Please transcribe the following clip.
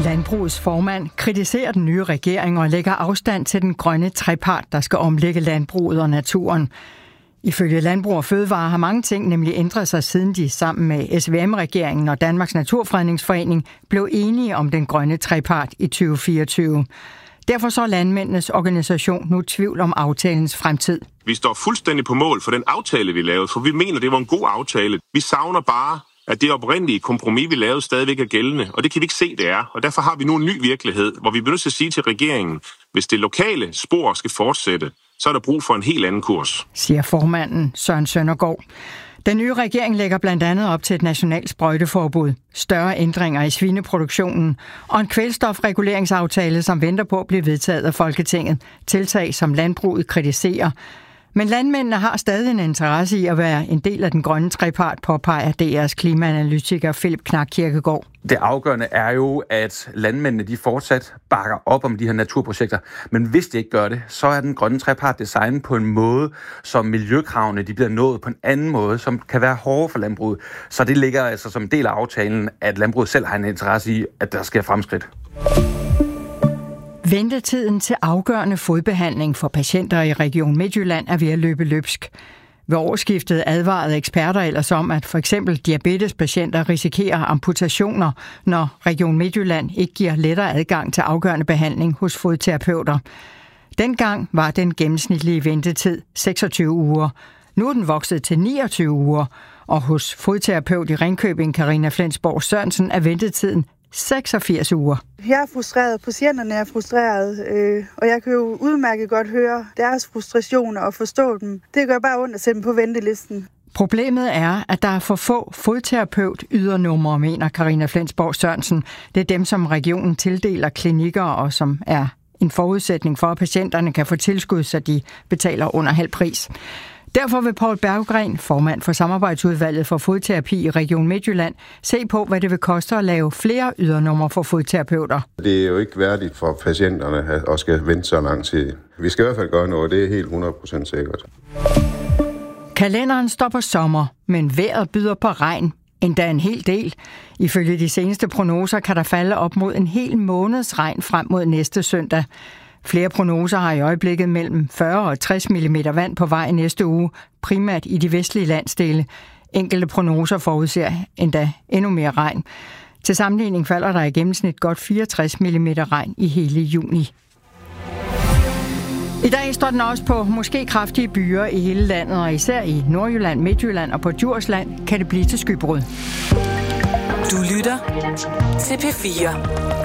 Landbrugets formand kritiserer den nye regering og lægger afstand til den grønne trepart, der skal omlægge landbruget og naturen. Ifølge Landbrug og Fødevare har mange ting nemlig ændret sig, siden de sammen med SVM-regeringen og Danmarks Naturfredningsforening blev enige om den grønne trepart i 2024. Derfor så er landmændenes organisation nu tvivl om aftalens fremtid. Vi står fuldstændig på mål for den aftale, vi lavede, for vi mener, det var en god aftale. Vi savner bare, at det oprindelige kompromis, vi lavede, stadigvæk er gældende, og det kan vi ikke se, det er. Og derfor har vi nu en ny virkelighed, hvor vi bliver nødt til at sige til regeringen, hvis det lokale spor skal fortsætte, så er der brug for en helt anden kurs, siger formanden Søren Søndergaard. Den nye regering lægger blandt andet op til et nationalt sprøjteforbud, større ændringer i svineproduktionen og en kvælstofreguleringsaftale, som venter på at blive vedtaget af Folketinget. Tiltag, som landbruget kritiserer. Men landmændene har stadig en interesse i at være en del af den grønne trepart, påpeger DR's klimaanalytiker Philip Knak Kirkegaard. Det afgørende er jo, at landmændene de fortsat bakker op om de her naturprojekter. Men hvis de ikke gør det, så er den grønne trepart designet på en måde, som miljøkravene de bliver nået på en anden måde, som kan være hårdere for landbruget. Så det ligger altså som en del af aftalen, at landbruget selv har en interesse i, at der sker fremskridt. Ventetiden til afgørende fodbehandling for patienter i Region Midtjylland er ved at løbe løbsk. Ved årsskiftet advarede eksperter ellers om, at for eksempel diabetespatienter risikerer amputationer, når Region Midtjylland ikke giver lettere adgang til afgørende behandling hos fodterapeuter. Dengang var den gennemsnitlige ventetid 26 uger. Nu er den vokset til 29 uger, og hos fodterapeut i Ringkøbing, Carina Flensborg Sørensen, er ventetiden 86 uger. Jeg er frustreret, patienterne er frustrerede, og jeg kan jo udmærket godt høre deres frustrationer og forstå dem. Det gør bare ondt at sætte dem på ventelisten. Problemet er, at der er for få fodterapeut-ydernumre, mener Carina Flensborg Sørensen. Det er dem, som regionen tildeler klinikker, og som er en forudsætning for, at patienterne kan få tilskud, så de betaler under halv pris. Derfor vil Poul Berggren, formand for samarbejdsudvalget for fodterapi i Region Midtjylland, se på, hvad det vil koste at lave flere ydernumre for fodterapeuter. Det er jo ikke værdigt for patienterne at skal vente så lang tid. Vi skal i hvert fald gøre noget, det er helt 100% sikkert. Kalenderen står på sommer, men vejret byder på regn. Endda en hel del. Ifølge de seneste prognoser kan der falde op mod en hel måneds regn frem mod næste søndag. Flere prognoser har i øjeblikket mellem 40 og 60 mm vand på vej næste uge, primært i de vestlige landsdele. Enkelte prognoser forudser endda endnu mere regn. Til sammenligning falder der i gennemsnit godt 64 mm regn i hele juni. I dag står den også på måske kraftige byer i hele landet, og især i Nordjylland, Midtjylland og på Djursland kan det blive til skybrud. Du lytter til P4.